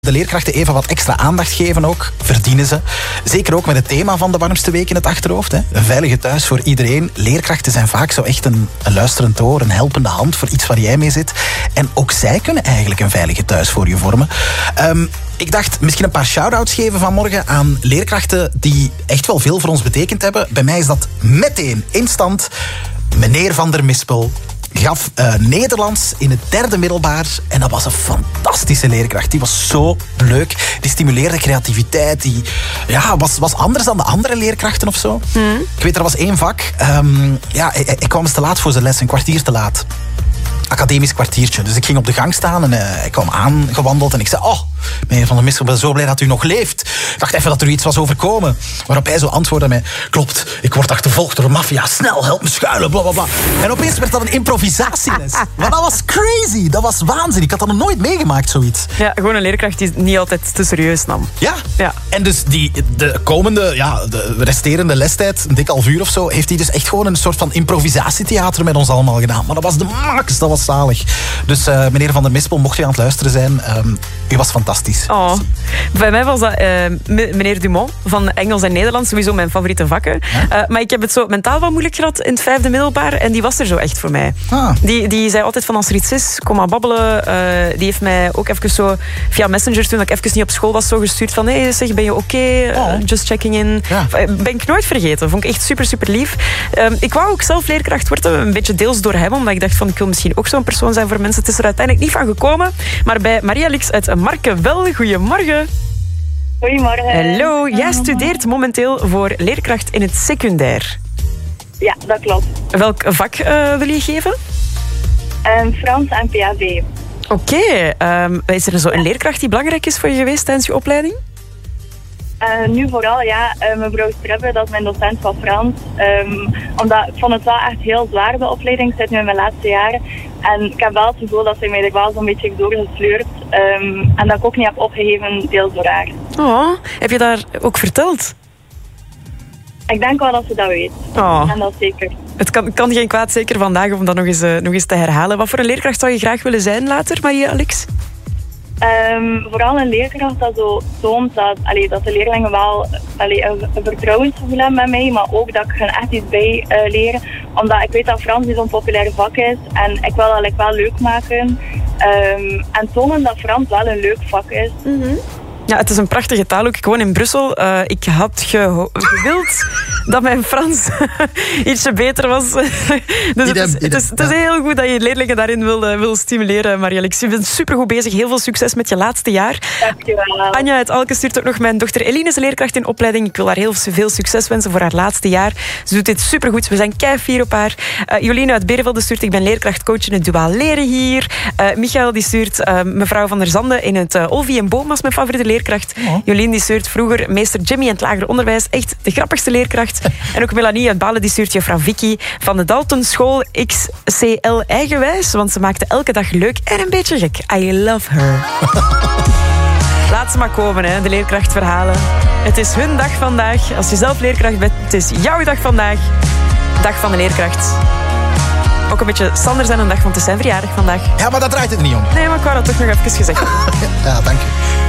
De leerkrachten even wat extra aandacht geven ook, verdienen ze. Zeker ook met het thema van de warmste week in het achterhoofd. Hè. Een veilige thuis voor iedereen. Leerkrachten zijn vaak zo echt een luisterend oor, een helpende hand voor iets waar jij mee zit. En ook zij kunnen eigenlijk een veilige thuis voor je vormen. Ik dacht misschien een paar shout-outs geven vanmorgen aan leerkrachten die echt wel veel voor ons betekend hebben. Bij mij is dat meteen instant meneer Van der Mispel. Gaf Nederlands in het 3e middelbaar. En dat was een fantastische leerkracht. Die was zo leuk. Die stimuleerde creativiteit. Die was anders dan de andere leerkrachten of zo. Ik weet, er was 1 vak. Ik kwam eens te laat voor zijn les. Een kwartier te laat. Academisch kwartiertje. Dus ik ging op de gang staan en ik kwam aangewandeld en ik zei: meneer Van der Mispel, ik ben zo blij dat u nog leeft. Ik dacht even dat er iets was overkomen. Waarop hij zo antwoordde mij: klopt, ik word achtervolgd door de maffia. Snel, help me schuilen, blablabla. En opeens werd dat een improvisatieles. Maar dat was crazy. Dat was waanzin. Ik had dat nog nooit meegemaakt, zoiets. Ja, gewoon een leerkracht die het niet altijd te serieus nam. Ja. En dus de komende, de resterende lestijd, een dik half uur of zo, heeft hij dus echt gewoon een soort van improvisatietheater met ons allemaal gedaan. Maar dat was de max, dat was zalig. Dus meneer Van der Mispel, mocht u aan het luisteren zijn, u was fantastisch. Oh. Bij mij was dat meneer Dumont van Engels en Nederlands, sowieso mijn favoriete vakken. Maar ik heb het zo mentaal wat moeilijk gehad in het 5e middelbaar en die was er zo echt voor mij. Die zei altijd van als er iets is, kom maar babbelen. Die heeft mij ook even zo via Messenger, toen ik even niet op school was, zo gestuurd van hey, zeg, ben je oké? Just checking in. Ja. Ben ik nooit vergeten. Vond ik echt super, super lief. Ik wou ook zelf leerkracht worden, een beetje deels door hem, omdat ik dacht van ik wil misschien ook zo'n persoon zijn voor mensen. Het is er uiteindelijk niet van gekomen. Maar bij Maria Lix uit Marken wel. Goedemorgen. Goedemorgen. Hallo. Jij studeert momenteel voor leerkracht in het secundair. Ja, dat klopt. Welk vak wil je geven? Frans en PHB. Oké. Is er zo een leerkracht die belangrijk is voor je geweest tijdens je opleiding? Nu vooral, mevrouw Strebbe, dat is mijn docent van Frans. Omdat ik vond het wel echt heel zwaar, de opleiding. Ik zit nu in mijn laatste jaren. En ik heb wel het gevoel dat zij mij er wel zo'n beetje doorgesleurd. En dat ik ook niet heb opgegeven, deels door haar. Oh, heb je daar ook verteld? Ik denk wel dat ze dat weet. En dat zeker. Het kan geen kwaad, zeker vandaag, om dat nog eens te herhalen. Wat voor een leerkracht zou je graag willen zijn later, Maria Lix? Vooral een leerkracht dat zo toont dat de leerlingen wel een vertrouwensgevoel hebben met mij, maar ook dat ik hun echt iets bij leren. Omdat ik weet dat Frans niet zo'n populair vak is en ik wil dat wel leuk maken. En tonen dat Frans wel een leuk vak is. Mm-hmm. Ja, het is een prachtige taal ook. Ik woon in Brussel. Ik had gewild dat mijn Frans ietsje beter was. Dus het is heel goed dat je leerlingen daarin wil stimuleren, Maria-Lix. Je bent supergoed bezig. Heel veel succes met je laatste jaar. Dankjewel. Anja uit Alke stuurt ook nog mijn dochter Eline is leerkracht in opleiding. Ik wil haar heel veel succes wensen voor haar laatste jaar. Ze doet dit supergoed. We zijn keifier op haar. Jolien uit Berevelde stuurt: ik ben leerkrachtcoach in het duaal leren hier. Michael die stuurt: mevrouw Van der Zande in het Olvie en Boom was mijn favoriete leerkracht. Jolien die stuurt: vroeger meester Jimmy in het lager onderwijs. Echt de grappigste leerkracht. En ook Melanie uit Balen die stuurt: juffrouw Vicky van de Dalton School XCL eigenwijs. Want ze maakte elke dag leuk en een beetje gek. I love her. Laat ze maar komen, hè, de leerkrachtverhalen. Het is hun dag vandaag. Als je zelf leerkracht bent, het is jouw dag vandaag. Dag van de leerkracht. Ook een beetje Sander zijn een dag, want het is zijn verjaardag vandaag. Ja, maar dat draait het niet om. Nee, maar ik wou dat toch nog even gezegd. Ja, dank je.